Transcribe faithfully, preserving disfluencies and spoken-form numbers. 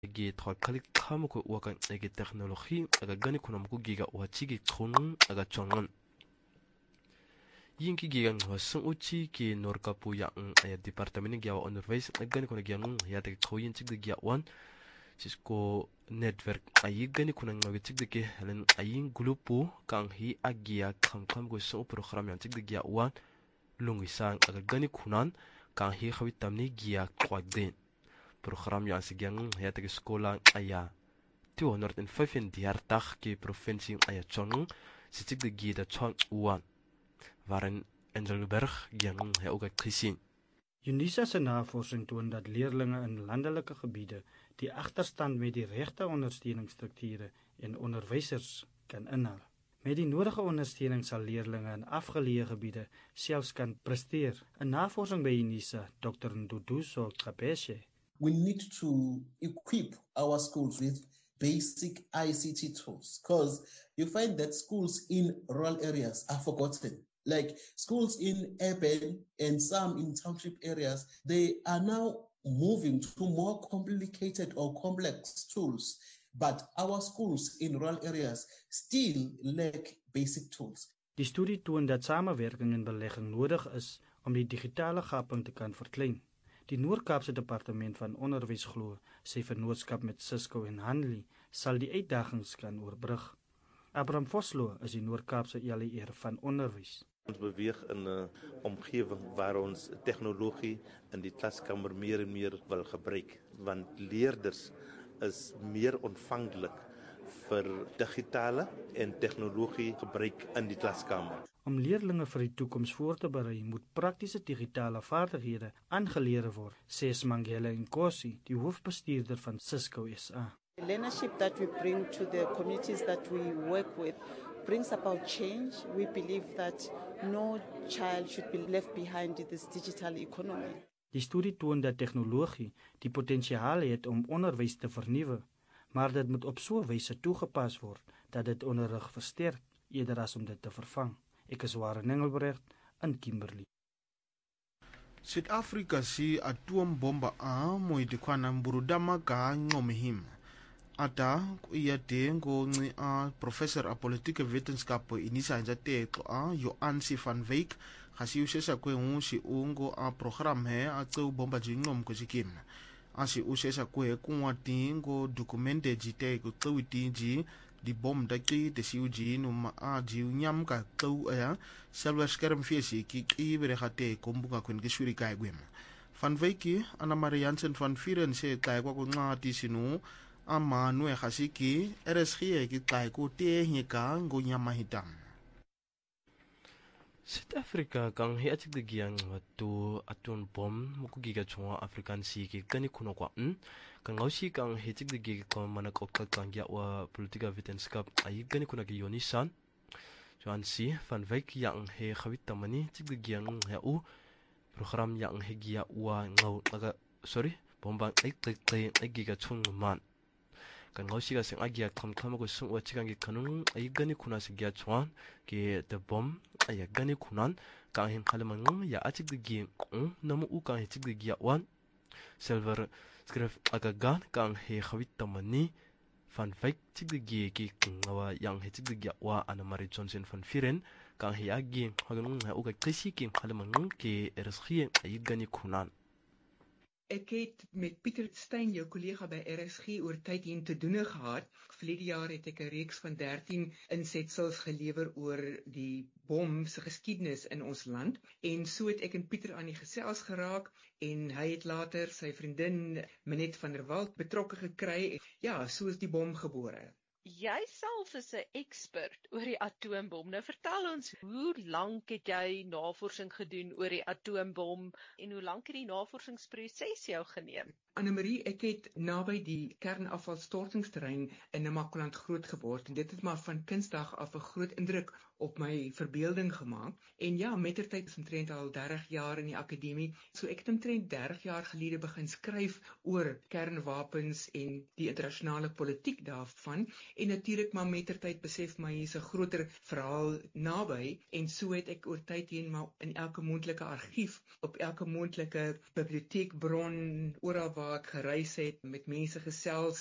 ege twakalik kamuko waka ege teknologi aga gani kuna mku giga wachigi tronun aga chongan yinki giga ngwasan uchi ki norkapu ya ya departamento gya wa onderwijs gani kuna gya ngun ya te tsoyin chigde gya wan Cisco network ayi gani kuna ngawe chigde ke helen ayin grupu kang hi agia kam kam go so program yang chigde gya wan lungisan aga gani kunan kang hi khawit tamni gya kwagden program yang segiang ya te sekolah aya tweehonderdvijf en dertig ke provinsie aya chong si chigde gya da chong wan waarin Engelberg gang hy ook het gesien. UNISA se navorsing toon dat leerlinge in landelike gebiede die agterstand met die regte ondersteuningsstrukture en onderwysers kan inhaal. Met die nodige ondersteuning sal leerlinge in afgeleë gebiede selfs kan presteer. 'n Navorsing by UNISA, Doctor Nduduso Kapeshe. We need to equip our schools with basic I C T tools because you find that schools in rural areas are forgotten. Like schools in urban and some in township areas, they are now moving to more complicated or complex tools. But our schools in rural areas still lack basic tools. Die studie toon dat samenwerking en belegging nodig is om die digitale gaping te kan verklein. Die Noord-Kaapse Departement van Onderwys glo sy vennootskap met Cisco en Hanley sal die uitdagings kan oorbrug. Abraham Vosloo is die Noord-Kaapse E L E R van Onderwys. Ons beweeg in 'n omgewing waar ons tegnologie in die klaskamer meer en meer wil gebruik, want leerders is meer ontvanklik vir digitale en tegnologie gebruik in die klaskamer. Om leerlinge vir die toekoms voor te berei, moet praktiese digitale vaardighede aangeleer word, sê Mangela Nkosi, die hoofbestuurder van Cisco S A. The leadership that we bring to the communities that we work with brings about change. We believe that no child should be left behind in this digital economy. Die studie toon dat tegnologie die potensiaal het om onderwys te vernuwe, maar dit moet op so 'n wyse toegepas word dat dit onderrig versterk eerder as om dit te vervang. Ek is Warren Engelbrecht in Kimberley. Suid-Afrika si atoombomba a moi de kwana mburudama ka ngomehim. Ata kuya tengo ngi a professor a politieke wetenskappe inisa njate a Joansi van Wyk gasi usesa kwe unsi ungo a program he a tseu bomba jingom ko sikim. Asi usesa kwe kunwati ngo dokumente jite ko tsewiti ji di bom daki de siuji no ma a ji nyam ka tseu ya selwer skerm fesi ki ki bere gate kombunga kwen gesuri kai gwem. Van Wyk ana Mariansen van Vieren se kai kwa ko ngati sinu ama nue khasiki R S G ki kai ko te nyeka ngo nyama hitam. South Africa kang hi achik de giang watu atun bom muku giga chunga African si ki kani kuno kwa n kang ngausi kang hi chik de giga ko mana ko kang ya wa politika wetenskap ai kani kuna ki yonisan Joan si van Wyk yang he khawit tamani chik de giang ya u program yang he gia wa ngau aga sorry bombang ai ai ai giga chung man kan ngausiga sing agia kham khamago sung wa chigangi kanung ai gani kuna se gya chuan ke the bomb ai gani kunan ka hin khalmang ya achik de gi namu u ka hechik de gya wan silver script aga gan kang he khawit tamani Van Wyk chik de gi ki ngawa yang hechik de gya wa ana Mary Johnson van Vieren kang he agi hagang ha u ka kisi ki khalmang ke ersgie ai gani kunan. Ek het met Pieter Steyn, jou kollega by R S G, oor tyd hier te doen gehad. Verlede jaar het ek 'n reeks van dertien insetsels gelewer oor die bom se geskiedenis in ons land. En so het ek en Pieter aan die gesels geraak en hy het later sy vriendin Minette van der Walt betrokke gekry. Ja, so is die bom gebore. Jy self is 'n ekspert oor die atoombom. Nou vertel ons, hoe lank het jy navorsing gedoen oor die atoombom en hoe lank het die navorsingsproses jou geneem? Annemarie, ek het naby die kernafvalstortingsterrein in Namakoland groot geword en dit het maar van kindsdag af 'n groot indruk op my verbeelding gemaak. En ja, mettertyd is omtrent al dertig jaar in die akademie, so ek het omtrent dertig jaar gelede begin skryf oor kernwapens en die internasionale politiek daarvan. En natuurlik maar mettertyd besef my hier's 'n groter verhaal naby en so het ek oor tyd heen maar in elke moontlike argief, op elke moontlike biblioteekbron, oral waar ek gereis het, met mense gesels